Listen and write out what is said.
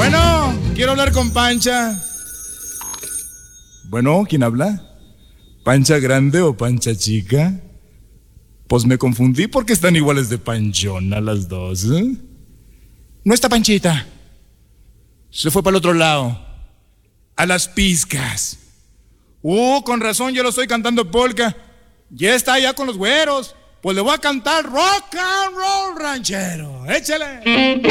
Bueno, quiero hablar con Pancha. Bueno, ¿quién habla? ¿Pancha grande o Pancha chica? Pues me confundí porque están iguales de panchona las dos, ¿eh? No está Panchita. Se fue para el otro lado. A las pizcas. Con razón yo lo estoy cantando polka. Ya está allá con los güeros. Pues le voy a cantar rock and roll ranchero. Échale.